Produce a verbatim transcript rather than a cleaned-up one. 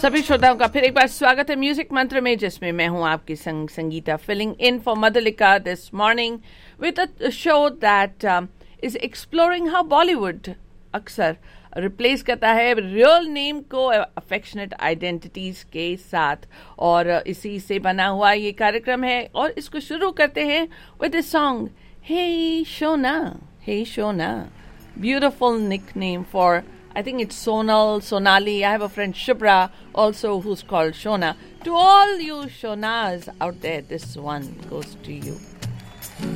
सभी श्रोताओं का फिर एक बार स्वागत है म्यूजिक मंत्र में, जिसमें मैं हूं आपकी संग Sangeeta, filling in for Madhulika this morning with a show that is exploring how Bollywood अक्सर रिप्लेस करता है रियल नेम को अफेक्शनेट आइडेंटिटीज के साथ, और इसी से बना हुआ ये कार्यक्रम है। और इसको शुरू करते हैं with the song hey Shona, hey Shona, beautiful nickname for I think it's Sonal, Sonali. I have a friend Shubra also who's called Shona. To all you Shonas out there, this one goes to you.